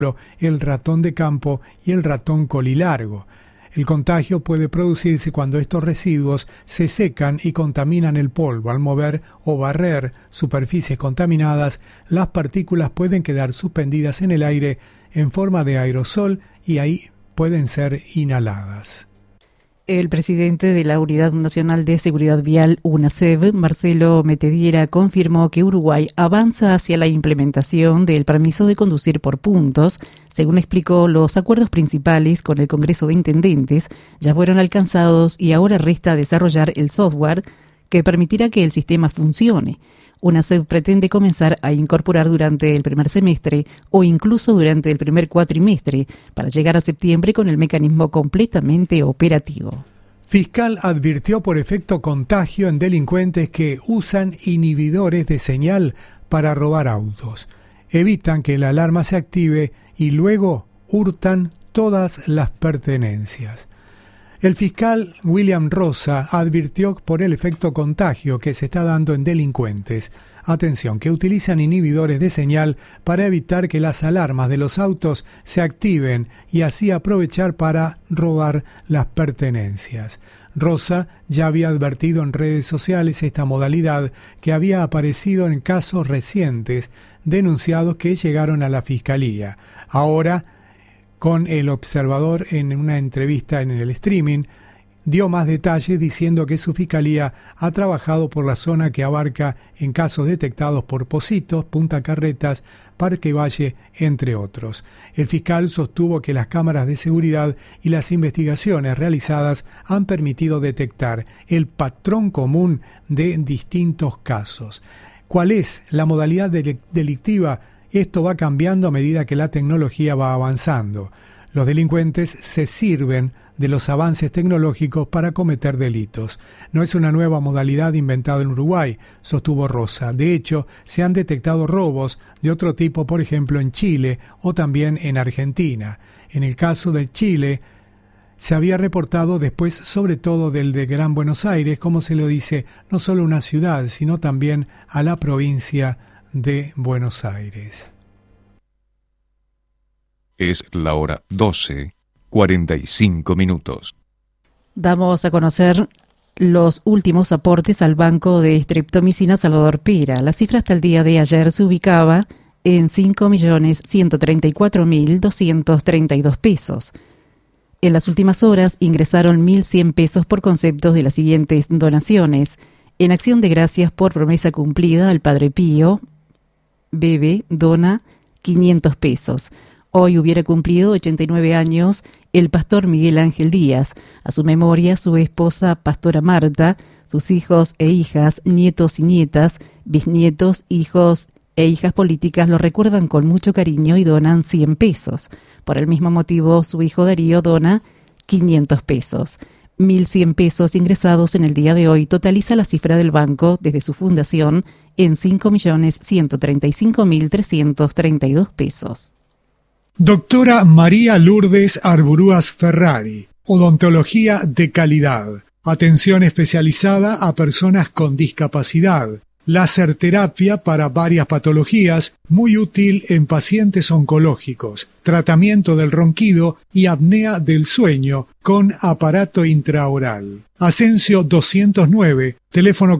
el ratón de campo y el ratón colilargo. El contagio puede producirse cuando estos residuos se secan y contaminan el polvo. Al mover o barrer superficies contaminadas, las partículas pueden quedar suspendidas en el aire en forma de aerosol y ahí pueden ser inhaladas. El presidente de la Unidad Nacional de Seguridad Vial, UNASEV, Marcelo Metediera, confirmó que Uruguay avanza hacia la implementación del permiso de conducir por puntos. Según explicó, los acuerdos principales con el Congreso de Intendentes ya fueron alcanzados y ahora resta desarrollar el software que permitirá que el sistema funcione. UNASEV pretende comenzar a incorporar durante el primer semestre o incluso durante el primer cuatrimestre para llegar a septiembre con el mecanismo completamente operativo. Fiscal advirtió por efecto contagio en delincuentes que usan inhibidores de señal para robar autos. Evitan que la alarma se active y luego hurtan todas las pertenencias. El fiscal William Rosa advirtió por el efecto contagio que se está dando en delincuentes. Atención, que utilizan inhibidores de señal para evitar que las alarmas de los autos se activen y así aprovechar para robar las pertenencias. Rosa ya había advertido en redes sociales esta modalidad que había aparecido en casos recientes denunciados que llegaron a la Fiscalía. Ahora, con El Observador, en una entrevista en el streaming, dio más detalles diciendo que su fiscalía ha trabajado por la zona que abarca en casos detectados por Positos, Punta Carretas, Parque Valle, entre otros. El fiscal sostuvo que las cámaras de seguridad y las investigaciones realizadas han permitido detectar el patrón común de distintos casos. ¿Cuál es la modalidad delictiva? Esto va cambiando a medida que la tecnología va avanzando. Los delincuentes se sirven de los avances tecnológicos para cometer delitos. No es una nueva modalidad inventada en Uruguay, sostuvo Rosa. De hecho, se han detectado robos de otro tipo, por ejemplo, en Chile o también en Argentina. En el caso de Chile, se había reportado después, sobre todo del de Gran Buenos Aires, como se lo dice, no solo a una ciudad, sino también a la provincia de Buenos Aires. Es la hora 12:45. Damos a conocer los últimos aportes al Banco de Streptomicina Salvador Pera. La cifra hasta el día de ayer se ubicaba en 5.134.232 pesos. En las últimas horas ingresaron 1.100 pesos por conceptos de las siguientes donaciones. En acción de gracias por promesa cumplida al Padre Pío, Bebe dona 500 pesos. Hoy hubiera cumplido 89 años el pastor Miguel Ángel Díaz. A su memoria, su esposa Pastora Marta, sus hijos e hijas, nietos y nietas, bisnietos, hijos e hijas políticas lo recuerdan con mucho cariño y donan 100 pesos. Por el mismo motivo, su hijo Darío dona 500 pesos. 1.100 pesos ingresados en el día de hoy totaliza la cifra del banco desde su fundación en 5.135.332 pesos. Doctora María Lourdes Arburúas Ferrari, odontología de calidad, atención especializada a personas con discapacidad, láser terapia para varias patologías, muy útil en pacientes oncológicos, tratamiento del ronquido y apnea del sueño con aparato intraoral. Ascencio 209, teléfono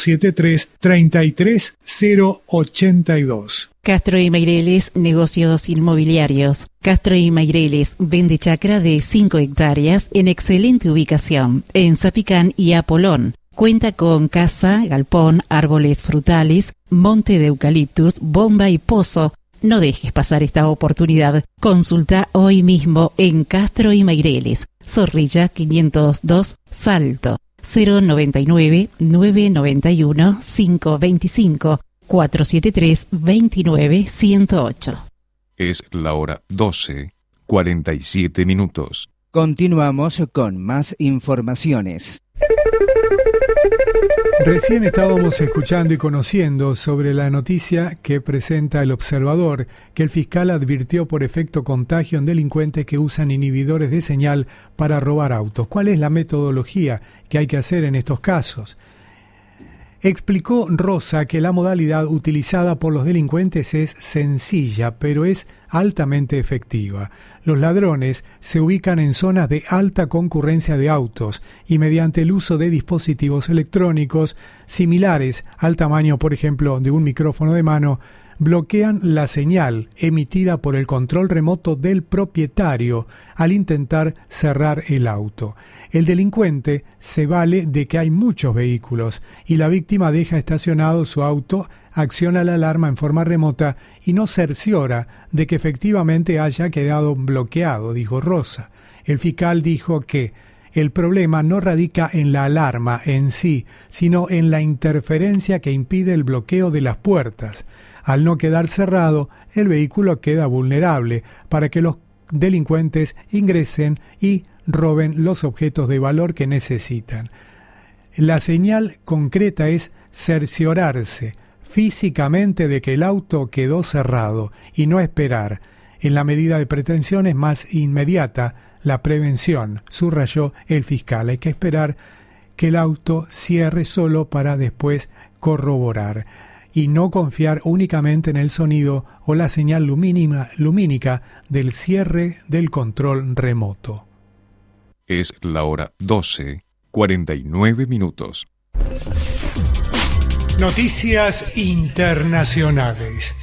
473-33082. Castro y Meireles, negocios inmobiliarios. Castro y Meireles vende chacra de 5 hectáreas en excelente ubicación, en Zapicán y Apolón. Cuenta con casa, galpón, árboles frutales, monte de eucaliptus, bomba y pozo. No dejes pasar esta oportunidad. Consulta hoy mismo en Castro y Meireles, Zorrilla 502, Salto, 099-991-525, 473-29108. Es la hora 12:47. Continuamos con más informaciones. Recién estábamos escuchando y conociendo sobre la noticia que presenta El Observador, que el fiscal advirtió por efecto contagio en delincuentes que usan inhibidores de señal para robar autos. ¿Cuál es la metodología que hay que hacer en estos casos? Explicó Rosa que la modalidad utilizada por los delincuentes es sencilla, pero es altamente efectiva. Los ladrones se ubican en zonas de alta concurrencia de autos y mediante el uso de dispositivos electrónicos similares al tamaño, por ejemplo, de un micrófono de mano, bloquean la señal emitida por el control remoto del propietario al intentar cerrar el auto. El delincuente se vale de que hay muchos vehículos y la víctima deja estacionado su auto, acciona la alarma en forma remota y no cerciora de que efectivamente haya quedado bloqueado, dijo Rosa. El fiscal dijo que el problema no radica en la alarma en sí, sino en la interferencia que impide el bloqueo de las puertas. Al no quedar cerrado, el vehículo queda vulnerable para que los delincuentes ingresen y roben los objetos de valor que necesitan. La señal concreta es cerciorarse físicamente de que el auto quedó cerrado y no esperar. En la medida de pretensión es más inmediata la prevención, subrayó el fiscal. Hay que esperar que el auto cierre solo para después corroborar y no confiar únicamente en el sonido o la señal lumínica del cierre del control remoto. Es la hora 12:49. Noticias internacionales.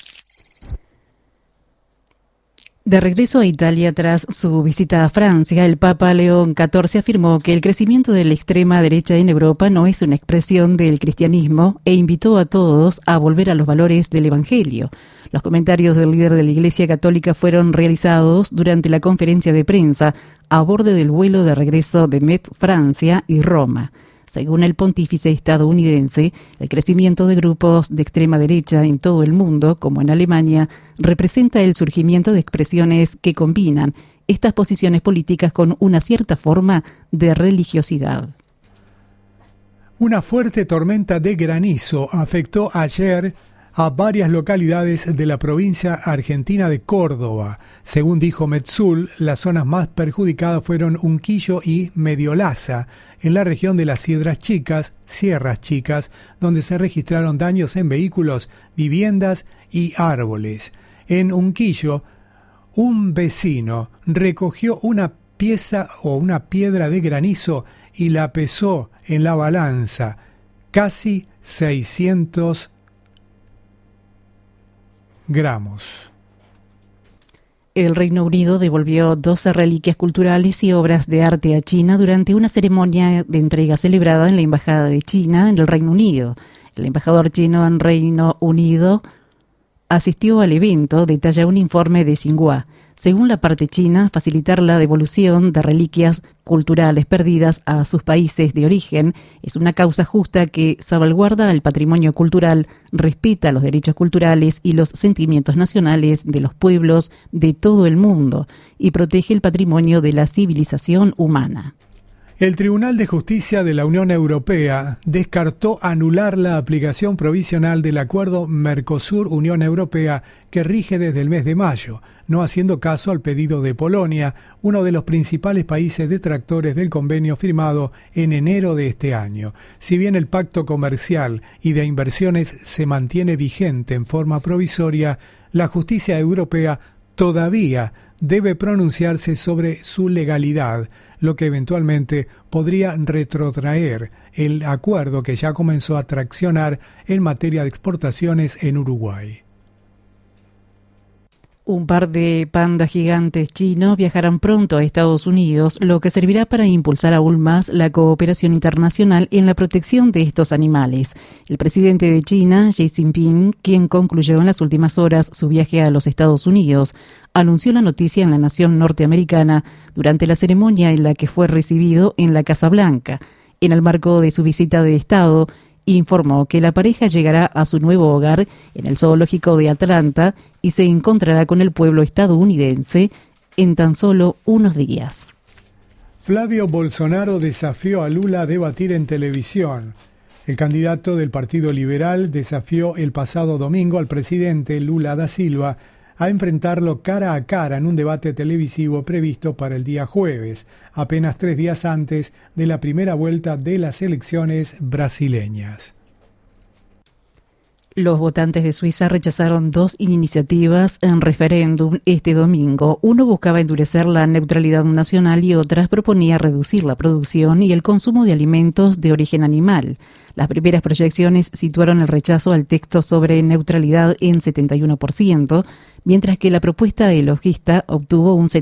De regreso a Italia tras su visita a Francia, el Papa León XIV afirmó que el crecimiento de la extrema derecha en Europa no es una expresión del cristianismo e invitó a todos a volver a los valores del Evangelio. Los comentarios del líder de la Iglesia Católica fueron realizados durante la conferencia de prensa a bordo del vuelo de regreso de Metz, Francia y Roma. Según el pontífice estadounidense, el crecimiento de grupos de extrema derecha en todo el mundo, como en Alemania, representa el surgimiento de expresiones que combinan estas posiciones políticas con una cierta forma de religiosidad. Una fuerte tormenta de granizo afectó ayer a varias localidades de la provincia argentina de Córdoba. Según dijo Metsul, las zonas más perjudicadas fueron Unquillo y Mediolaza, en la región de las Sierras Chicas, donde se registraron daños en vehículos, viviendas y árboles. En Unquillo, un vecino recogió una pieza o una piedra de granizo y la pesó en la balanza, casi 600 gramos. El Reino Unido devolvió 12 reliquias culturales y obras de arte a China durante una ceremonia de entrega celebrada en la Embajada de China en el Reino Unido. El embajador chino en Reino Unido asistió al evento, detalla un informe de Xinhua. Según la parte china, facilitar la devolución de reliquias culturales perdidas a sus países de origen es una causa justa que salvaguarda el patrimonio cultural, respeta los derechos culturales y los sentimientos nacionales de los pueblos de todo el mundo y protege el patrimonio de la civilización humana. El Tribunal de Justicia de la Unión Europea descartó anular la aplicación provisional del acuerdo Mercosur-Unión Europea que rige desde el mes de mayo, no haciendo caso al pedido de Polonia, uno de los principales países detractores del convenio firmado en enero de este año. Si bien el pacto comercial y de inversiones se mantiene vigente en forma provisoria, la justicia europea todavía debe pronunciarse sobre su legalidad, lo que eventualmente podría retrotraer el acuerdo que ya comenzó a traccionar en materia de exportaciones en Uruguay. Un par de pandas gigantes chinos viajarán pronto a Estados Unidos, lo que servirá para impulsar aún más la cooperación internacional en la protección de estos animales. El presidente de China, Xi Jinping, quien concluyó en las últimas horas su viaje a los Estados Unidos, anunció la noticia en la nación norteamericana durante la ceremonia en la que fue recibido en la Casa Blanca. En el marco de su visita de Estado, informó que la pareja llegará a su nuevo hogar en el zoológico de Atlanta y se encontrará con el pueblo estadounidense en tan solo unos días. Flavio Bolsonaro desafió a Lula a debatir en televisión. El candidato del Partido Liberal desafió el pasado domingo al presidente Lula da Silva a enfrentarlo cara a cara en un debate televisivo previsto para el día jueves, apenas 3 días antes de la primera vuelta de las elecciones brasileñas. Los votantes de Suiza rechazaron 2 iniciativas en referéndum este domingo. Uno buscaba endurecer la neutralidad nacional y otras proponía reducir la producción y el consumo de alimentos de origen animal. Las primeras proyecciones situaron el rechazo al texto sobre neutralidad en 71%, mientras que la propuesta ecologista obtuvo un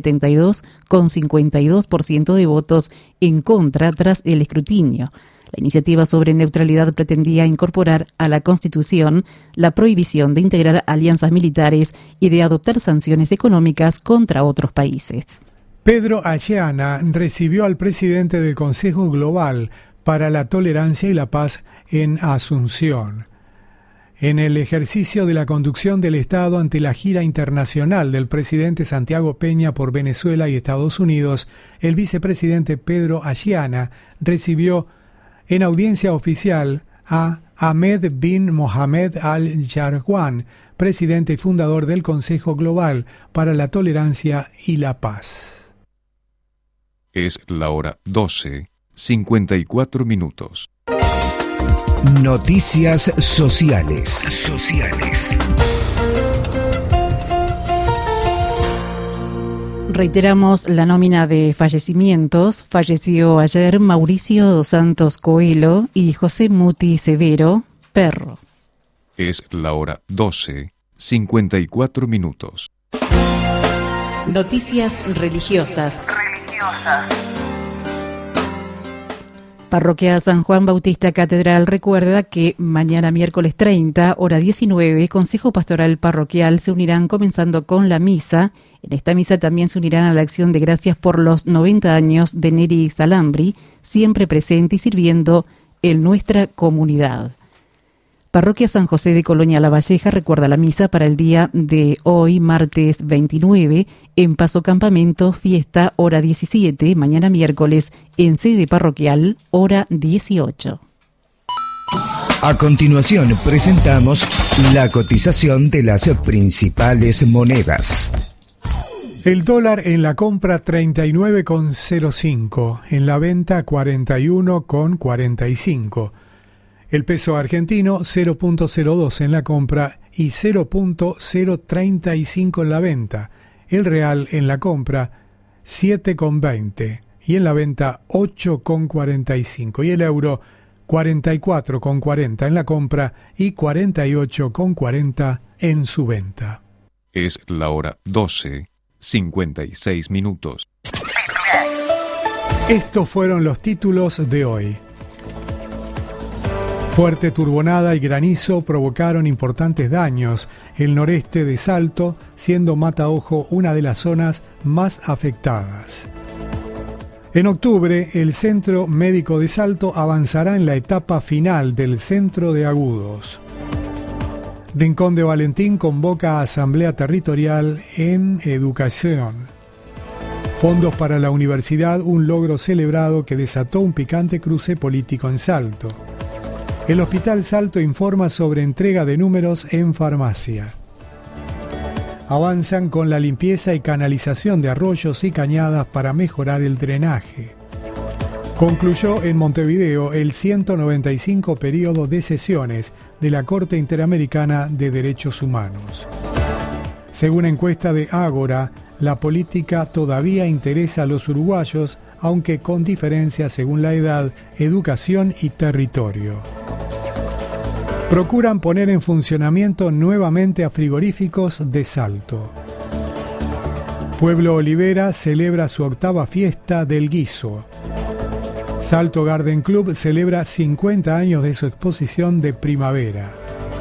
72,52% de votos en contra tras el escrutinio. La iniciativa sobre neutralidad pretendía incorporar a la Constitución la prohibición de integrar alianzas militares y de adoptar sanciones económicas contra otros países. Pedro Ayala recibió al presidente del Consejo Global para la Tolerancia y la Paz en Asunción. En el ejercicio de la conducción del Estado ante la gira internacional del presidente Santiago Peña por Venezuela y Estados Unidos, el vicepresidente Pedro Ayala recibió en audiencia oficial a Ahmed bin Mohamed Al-Jarwan, presidente y fundador del Consejo Global para la Tolerancia y la Paz. Es la hora 12:54. Noticias sociales. Reiteramos la nómina de fallecimientos. Falleció ayer Mauricio dos Santos Coelho y José Muti Severo, Perro. Es la hora 12:54. Noticias religiosas. Parroquia San Juan Bautista Catedral recuerda que mañana miércoles 30, hora 19, Consejo Pastoral Parroquial se unirán comenzando con la misa. En esta misa también se unirán a la acción de gracias por los 90 años de Neri Salambri, siempre presente y sirviendo en nuestra comunidad. Parroquia San José de Colonia La Valleja recuerda la misa para el día de hoy, martes 29, en Paso Campamento, fiesta, hora 17, mañana miércoles, en sede parroquial, hora 18. A continuación presentamos la cotización de las principales monedas. El dólar en la compra 39,05, en la venta 41,45. El peso argentino 0,02 en la compra y 0,035 en la venta. El real en la compra 7,20 y en la venta 8,45. Y el euro 44,40 en la compra y 48,40 en su venta. Es la hora 12:56. Estos fueron los títulos de hoy. Fuerte turbonada y granizo provocaron importantes daños el noreste de Salto, siendo Mataojo una de las zonas más afectadas. En octubre, el Centro Médico de Salto avanzará en la etapa final del Centro de Agudos. Rincón de Valentín convoca a Asamblea Territorial en Educación. Fondos para la universidad, un logro celebrado que desató un picante cruce político en Salto. El Hospital Salto informa sobre entrega de números en farmacia. Avanzan con la limpieza y canalización de arroyos y cañadas para mejorar el drenaje. Concluyó en Montevideo el 195 periodo de sesiones de la Corte Interamericana de Derechos Humanos. Según encuesta de Ágora, la política todavía interesa a los uruguayos, aunque con diferencias según la edad, educación y territorio. Procuran poner en funcionamiento nuevamente a frigoríficos de Salto. Pueblo Olivera celebra su 8ª fiesta del guiso. Salto Garden Club celebra 50 años de su exposición de primavera.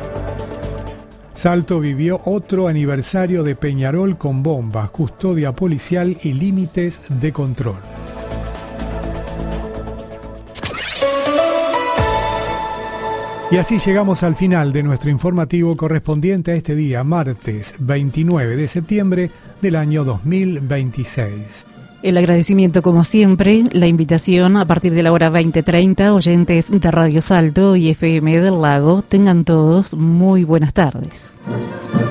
Salto vivió otro aniversario de Peñarol con bombas, custodia policial y límites de control. Y así llegamos al final de nuestro informativo correspondiente a este día, martes 29 de septiembre del año 2026. El agradecimiento como siempre, la invitación a partir de la hora 20:30, oyentes de Radio Salto y FM del Lago, tengan todos muy buenas tardes.